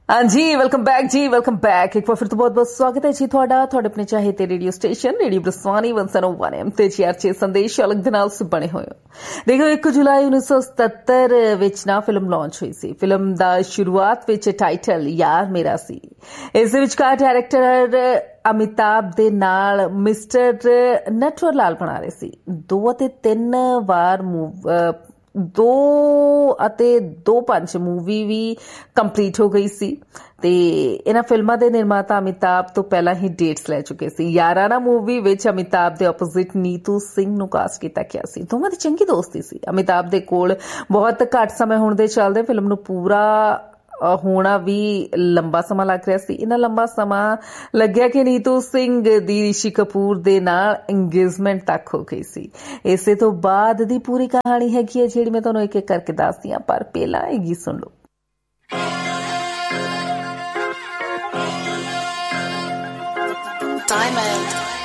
हाँ जी, welcome back एक बार फिर तो बहुत बहुत स्वागत है जी ਤੁਹਾਡਾ ਆਪਣੇ ਚਾਹੇ ਤੇ ਰੇਡੀਓ ਸਟੇਸ਼ਨ ਰੇਡੀਓ ਬਰਸਵਾਨੀ 101 ਐਮ ਤੇ GR6 ਸੰਦੇਸ਼ ਅਲੱਗ ਦੇ ਨਾਲ ਬਣੇ ਹੋਏ ਹੋ। ਦੇਖੋ 1 ਜੁਲਾਈ 1977 ਵਿੱਚ ਨਾ ਫਿਲਮ ਲਾਂਚ ਹੋਈ ਸੀ। ਫਿਲਮ ਦਾ ਸ਼ੁਰੂਆਤ ਵਿੱਚ ਟਾਈਟਲ ਯਾਰ ਮੇਰਾ ਸੀ। ਇਸ ਦੇ ਵਿਚਕਾਰ ਡਾਇਰੈਕਟਰ ਅਮਿਤਾਭ ਦੇ ਨਾਲ ਮਿਸਟਰ ਨਟਵਰ ਲਾਲ ਬਣਾ ਰਹੇ ਸੀ। 2 ਅਤੇ 3 ਵਾਰ 2 ਅਤੇ 2.5 मूवी भी ਕੰਪਲੀਟ ਹੋ ਗਈ ਸੀ ਤੇ ਇਹਨਾਂ ਫਿਲਮਾਂ ਦੇ ਨਿਰਮਾਤਾ ਅਮਿਤਾਭ ਤੋਂ ਪਹਿਲਾਂ ਹੀ ਡੇਟਸ ਲੈ ਚੁੱਕੇ ਸੀ। ਯਾਰਾਨਾ ਮੂਵੀ ਵਿੱਚ ਅਮਿਤਾਭ ਦੇ ਆਪੋਜ਼ਿਟ ਨੀਤੂ ਸਿੰਘ ਨੂੰ ਕਾਸਟ ਕੀਤਾ ਗਿਆ ਸੀ। ਦੋਵਾਂ ਦੀ ਚੰਗੀ ਦੋਸਤੀ ਸੀ। ਅਮਿਤਾਭ ਦੇ ਕੋਲ ਬਹੁਤ ਘੱਟ ਸਮੇਂ ਹੋਣ ਦੇ ਚੱਲਦੇ ਫਿਲਮ ਨੂੰ ਪੂਰਾ ਹੋਣਾ ਵੀ ਲੰਬਾ ਸਮਾਂ ਲੱਗ ਰਿਹਾ ਸੀ। ਇੰਨਾ ਲੰਬਾ ਸਮਾਂ ਲੱਗਿਆ ਕਿ ਨੀਤੂ ਸਿੰਘ ਦੀ ਰਿਸ਼ੀ ਕਪੂਰ ਦੇ ਨਾਲ ਇੰਗੇਜਮੈਂਟ ਤੱਕ ਹੋ ਗਈ ਸੀ। ਇਸੇ ਤੋਂ ਬਾਅਦ ਦੀ ਪੂਰੀ ਕਹਾਣੀ ਹੈਗੀ ਹੈ ਜਿਹੜੀ ਮੈਂ ਤੁਹਾਨੂੰ ਇੱਕ ਇੱਕ ਕਰਕੇ ਦੱਸਦੀ ਹਾਂ, ਪਰ ਪਹਿਲਾਂ ਇਹ ਗੀਤ ਸੁਣ ਲਓ। Diamond